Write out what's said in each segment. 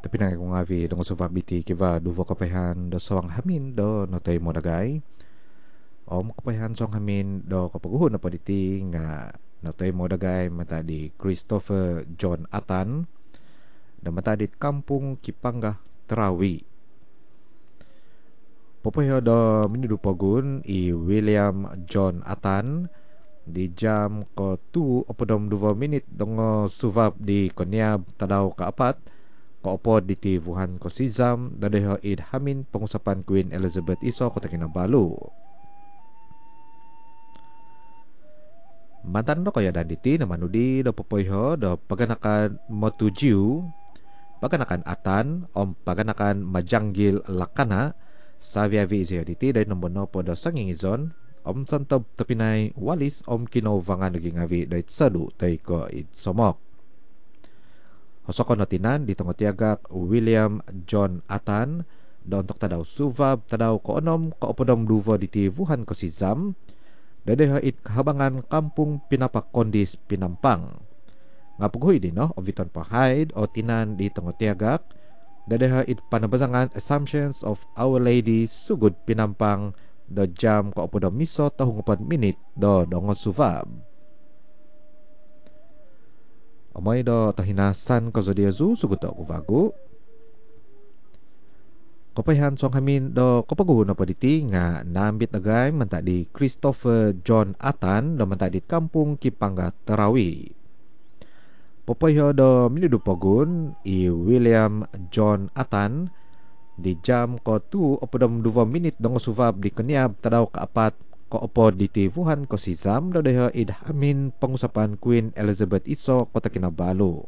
Tapi na kung ngavi dong sa biti kiba duvo kapahan do sawang hamin do no tay mo dagay. O mo kapahan sawang hamin do kapaguhon na paditi nga no tay mo dagay mata di Christopher John Atan da mata di kampung Kipanga Terawi. Popoyo do minidupagun i William John Atan di jam ko 2 opodom 2 minit dongo suvab di konyab tadaw kaapat kaupod di tivuhan ko sizam dadeho id hamin pengusapan Queen Elizabeth iso kota Kinabalu. Mantan do kaya dan diti na manudi do popoyo do paganakan motujiu paganakan atan om paganakan majanggil lakana sa viavi izyo diti day nombono po do sangingizon om santob tapinay walis om kinovangan naging avi day sadu tay ko id somok. Hosokon no tinan di tongotiagak William John Atan do untuk tadaw suvab tadaw ko onom ko opodom duvo di tivuhan ko si Zam dadeha it kahabangan kampung pinapakondis pinampang nga pughoy din no oviton pahaid o tinan di tongotiagak dadeha it panabazangan Assumptions of Our Lady sugod pinampang do jam ko opodom miso tahong 4 minit do dongo suvab. Amoy do tahinasan ko zodiazu suguto ko bago. Kapayhan song hamin do kapaguhon na paditi nga nambit agay manta di Christopher John Atan do manta di kampung Kipanga Terawi. Popayho do minidupagun i William John Atan di jam ko 2 opodom 2 minit dong suvab di kanyab tadaw kaapat ko opo di tivuhan ko si Zam do deha idhamin pengusapan Queen Elizabeth iso kota Kinabalu.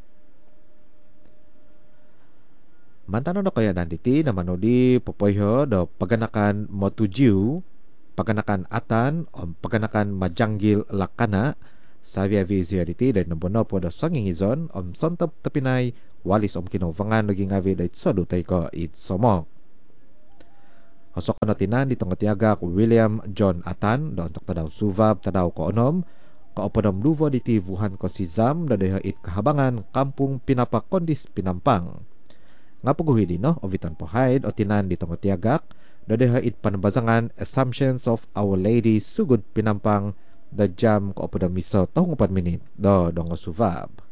Mantano do kaya nanditi na manudi popoyho do paganakan motujiu paganakan atan o paganakan majanggil lakana sa via visuality day nombono po do sangingizon om sontop tapinay walis om kinovangan naging avi day sodu tay ko it somok. Hosok na tinan di tongotiagak William John Atan do untuk tadaw suvab tadaw ko onom kaopodom duvo di tivuhan ko si Zam dadeha it kahabangan kampung pinapakondis pinampang nga puguhi din no ovitan pohaid o tinan di tongotiagak dadeha it panabazangan Assumptions of Our Lady sugod pinampang da jam kaopodom miso tahong 4 minit do dongo suvab.